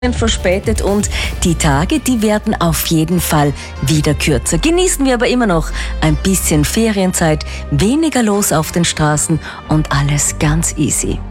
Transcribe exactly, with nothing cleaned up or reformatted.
verspätet und die Tage, die werden auf jeden Fall wieder kürzer. Genießen wir aber immer noch ein bisschen Ferienzeit, weniger los auf den Straßen und alles ganz easy.